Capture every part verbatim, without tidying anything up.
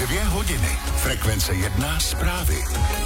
Dvě hodiny. Frekvence jedna zprávy.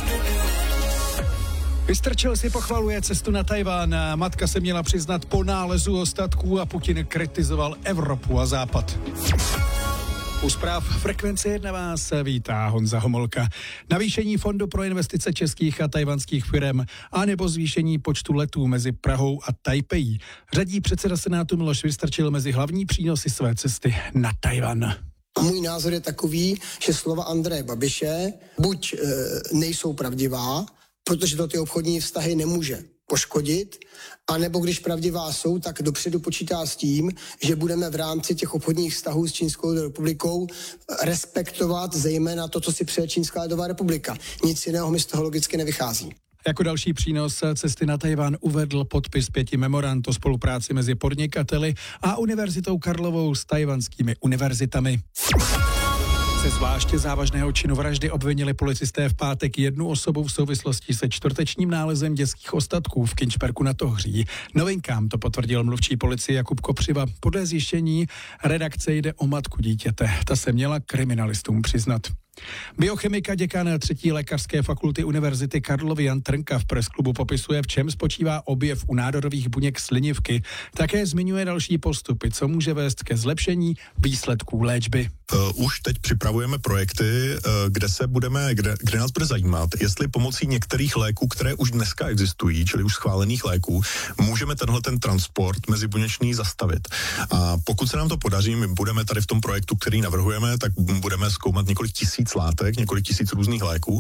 Vystrčil si pochvaluje cestu na Tajván. Matka se měla přiznat po nálezu ostatků a Putin kritizoval Evropu a Západ. U zpráv Frekvence jedna vás vítá Honza Homolka. Navýšení fondu pro investice českých a tajvanských firem a nebo zvýšení počtu letů mezi Prahou a Tajpejí řadí předseda Senátu Miloš Vystrčil mezi hlavní přínosy své cesty na Tajvan. Můj názor je takový, že slova Andreje Babiše buď e, nejsou pravdivá, protože to ty obchodní vztahy nemůže poškodit, anebo když pravdivá jsou, tak dopředu počítá s tím, že budeme v rámci těch obchodních vztahů s Čínskou republikou respektovat zejména to, co si přeje Čínská lidová republika. Nic jiného mi z toho logicky nevychází. Jako další přínos cesty na Tajvan uvedl podpis pěti memorand o spolupráci mezi podnikateli a Univerzitou Karlovou s tajvanskými univerzitami. Ze zvláště závažného činu vraždy obvinili policisté v pátek jednu osobu v souvislosti se čtvrtečním nálezem dětských ostatků v Kynčperku nad Ohří. Novinkám to potvrdil mluvčí policie Jakub Kopřiva. Podle zjištění redakce jde o matku dítěte. Ta se měla kriminalistům přiznat. Biochemika děkan třetí lékařské fakulty Univerzity Karlovy Jan Trnka v presklubu popisuje, v čem spočívá objev u nádorových buněk slinivky. Také zmiňuje další postupy, co může vést ke zlepšení výsledků léčby. Uh, už teď připravujeme projekty, uh, kde se budeme, kde, kde nás bude zajímat, jestli pomocí některých léků, které už dneska existují, čili už schválených léků, můžeme tenhle ten transport mezibuněčný zastavit. A pokud se nám to podaří, my budeme tady v tom projektu, který navrhujeme, tak budeme zkoumat několik tisíc látek, několik tisíc různých léků